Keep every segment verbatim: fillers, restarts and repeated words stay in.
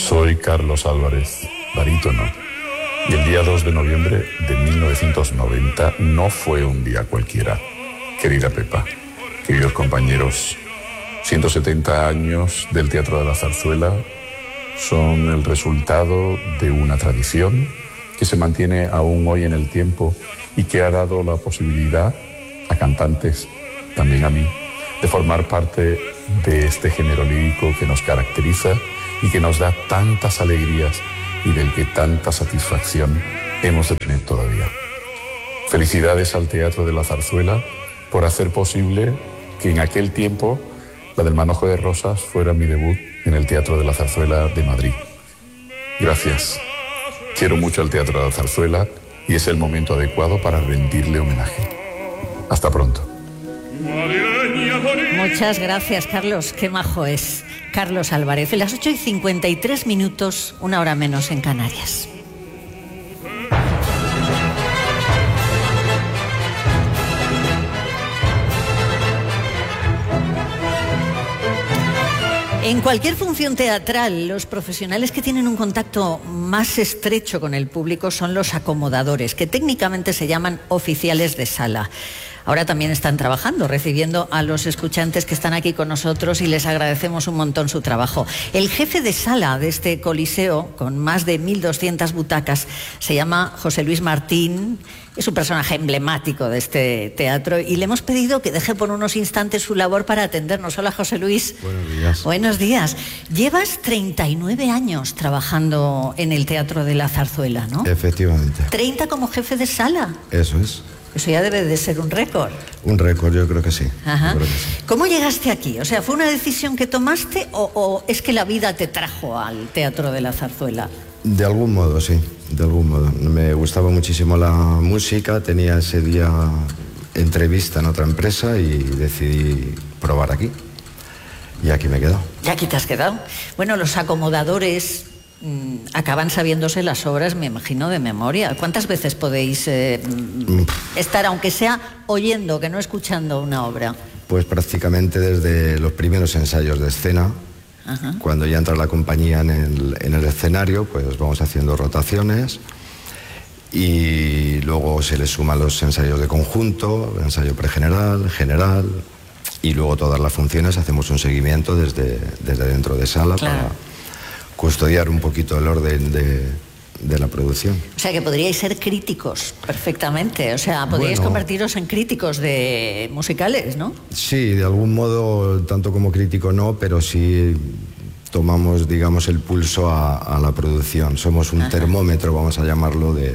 Soy Carlos Álvarez, barítono, y el día dos de noviembre de mil novecientos noventa no fue un día cualquiera. Querida Pepa, queridos compañeros, ciento setenta años del Teatro de la Zarzuela son el resultado de una tradición que se mantiene aún hoy en el tiempo y que ha dado la posibilidad a cantantes, también a mí, de formar parte de este género lírico que nos caracteriza y que nos da tantas alegrías y del que tanta satisfacción hemos de tener todavía. Felicidades al Teatro de la Zarzuela por hacer posible que en aquel tiempo la del Manojo de Rosas fuera mi debut en el Teatro de la Zarzuela de Madrid. Gracias. Quiero mucho al Teatro de la Zarzuela y es el momento adecuado para rendirle homenaje. Hasta pronto. Muchas gracias, Carlos. Qué majo es Carlos Álvarez. En las ocho y cincuenta y tres minutos, una hora menos en Canarias. En cualquier función teatral, los profesionales que tienen un contacto más estrecho con el público son los acomodadores, que técnicamente se llaman oficiales de sala. Ahora también están trabajando, recibiendo a los escuchantes que están aquí con nosotros y les agradecemos un montón su trabajo. El jefe de sala de este coliseo, con más de mil doscientas butacas, se llama José Luis Martín. Es un personaje emblemático de este teatro y le hemos pedido que deje por unos instantes su labor para atendernos. Hola, José Luis. Buenos días. Buenos días. Llevas treinta y nueve años trabajando en el Teatro de la Zarzuela, ¿no? Efectivamente. ¿treinta como jefe de sala? Eso es. Eso ya debe de ser un récord. Un récord, yo creo que sí. Ajá. Yo creo que sí. ¿Cómo llegaste aquí? O sea, ¿fue una decisión que tomaste o, o es que la vida te trajo al Teatro de la Zarzuela? De algún modo, sí. De algún modo. Me gustaba muchísimo la música. Tenía ese día entrevista en otra empresa y decidí probar aquí. Y aquí me he quedado. ¿Y aquí te has quedado? Bueno, los acomodadores mmm, acaban sabiéndose las obras, me imagino, de memoria. ¿Cuántas veces podéis eh, estar, aunque sea oyendo, que no escuchando una obra? Pues prácticamente desde los primeros ensayos de escena. Ajá. Cuando ya entra la compañía en el, en el escenario, pues vamos haciendo rotaciones y luego se le suman los ensayos de conjunto, ensayo pregeneral, general, y luego todas las funciones hacemos un seguimiento desde, desde dentro de sala, claro, para custodiar un poquito el orden de, de la producción. O sea que podríais ser críticos perfectamente, o sea, podríais bueno, convertiros en críticos de musicales, ¿no? Sí, de algún modo, tanto como crítico no, pero sí tomamos, digamos, el pulso a, a la producción. Somos un Ajá. termómetro, vamos a llamarlo, de,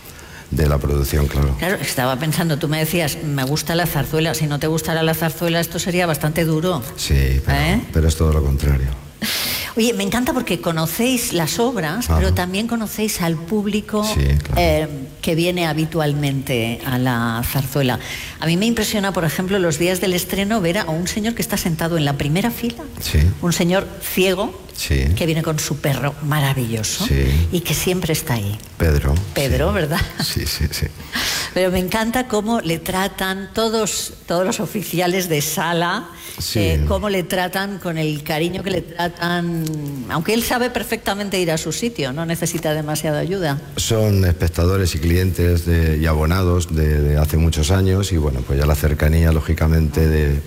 de la producción, claro. Claro, estaba pensando, tú me decías, me gusta la zarzuela, si no te gustara la zarzuela esto sería bastante duro. Sí, pero, ¿Eh? pero es todo lo contrario. Oye, me encanta porque conocéis las obras, Ajá. pero también conocéis al público sí, claro. eh, que viene habitualmente a la zarzuela. A mí me impresiona, por ejemplo, los días del estreno ver a un señor que está sentado en la primera fila, sí. un señor ciego, sí. que viene con su perro maravilloso sí. y que siempre está ahí. Pedro. Pedro, sí. ¿verdad? Sí, sí, sí. Pero me encanta cómo le tratan todos, todos los oficiales de sala, sí. eh, cómo le tratan con el cariño que le tratan, aunque él sabe perfectamente ir a su sitio, no necesita demasiada ayuda. Son espectadores y clientes de, y abonados de, de hace muchos años y bueno, pues ya la cercanía, lógicamente, de...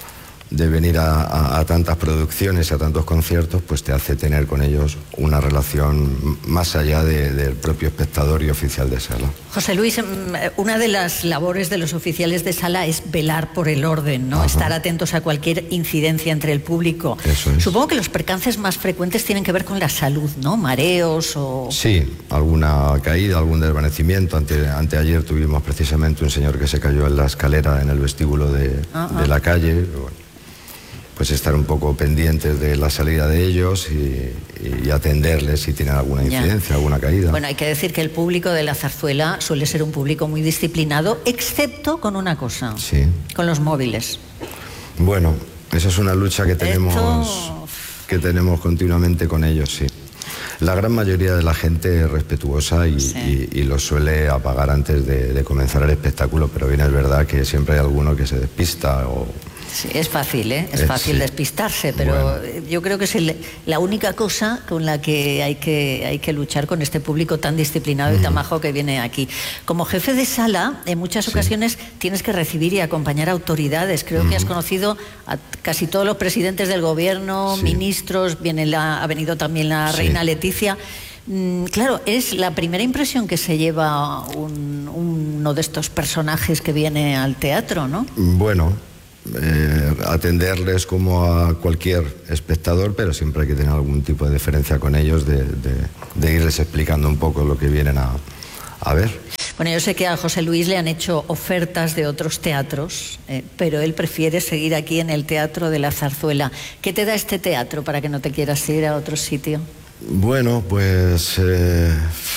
de venir a, a, a tantas producciones, a tantos conciertos, pues te hace tener con ellos una relación más allá de, del propio espectador y oficial de sala. José Luis, una de las labores de los oficiales de sala es velar por el orden, ¿no? Ajá. Estar atentos a cualquier incidencia entre el público. Eso es. Supongo que los percances más frecuentes tienen que ver con la salud, ¿no? Mareos o... Sí, alguna caída, algún desvanecimiento. Ante, anteayer tuvimos precisamente un señor que se cayó en la escalera en el vestíbulo de, de la calle. Bueno, pues estar un poco pendientes de la salida de ellos y, y atenderles si tienen alguna incidencia, ya. alguna caída. Bueno, hay que decir que el público de la zarzuela suele ser un público muy disciplinado, excepto con una cosa, sí. con los móviles. Bueno, esa es una lucha que tenemos, Esto... que tenemos continuamente con ellos, sí. La gran mayoría de la gente es respetuosa y, sí. y, y lo suele apagar antes de, de comenzar el espectáculo, pero bien es verdad que siempre hay alguno que se despista o... Sí, es fácil, ¿eh? Es fácil sí. despistarse, pero bueno, yo creo que es el, la única cosa con la que hay que hay que luchar con este público tan disciplinado uh-huh. y tan majo que viene aquí. Como jefe de sala, en muchas ocasiones sí. tienes que recibir y acompañar a autoridades. Creo uh-huh. que has conocido a casi todos los presidentes del gobierno, sí. ministros, viene la, ha venido también la sí. reina Leticia. Mm, claro, es la primera impresión que se lleva un, uno de estos personajes que viene al teatro, ¿no? Bueno, eh, atenderles como a cualquier espectador, pero siempre hay que tener algún tipo de deferencia con ellos, de, de, de irles explicando un poco lo que vienen a, a ver. Bueno, yo sé que a José Luis le han hecho ofertas de otros teatros, eh, pero él prefiere seguir aquí en el Teatro de la Zarzuela. ¿Qué te da este teatro para que no te quieras ir a otro sitio? Bueno, pues... Eh,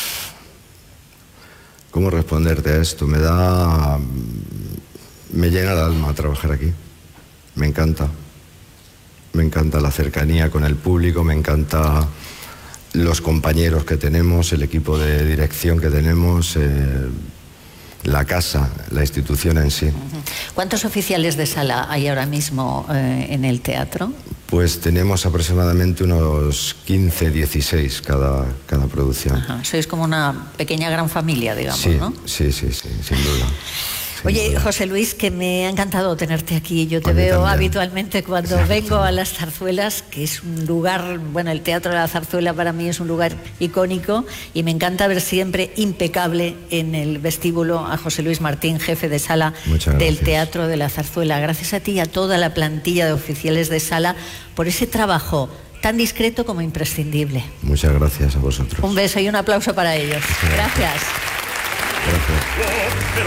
¿cómo responderte a esto? Me da... Me llena el alma trabajar aquí. Me encanta. Me encanta la cercanía con el público, me encanta los compañeros que tenemos, el equipo de dirección que tenemos, eh, la casa, la institución en sí. ¿Cuántos oficiales de sala hay ahora mismo eh, en el teatro? Pues tenemos aproximadamente unos quince, dieciséis cada, cada producción. Ajá. Sois como una pequeña gran familia, digamos, sí, ¿no? Sí, sí, sí, sin duda. Oye, José Luis, que me ha encantado tenerte aquí. Yo te veo también habitualmente cuando sí, vengo sí. a las zarzuelas, que es un lugar, bueno, el Teatro de la Zarzuela para mí es un lugar icónico y me encanta ver siempre impecable en el vestíbulo a José Luis Martín, jefe de sala del Teatro de la Zarzuela. Gracias a ti y a toda la plantilla de oficiales de sala por ese trabajo tan discreto como imprescindible. Muchas gracias a vosotros. Un beso y un aplauso para ellos. Gracias. Gracias. Gracias.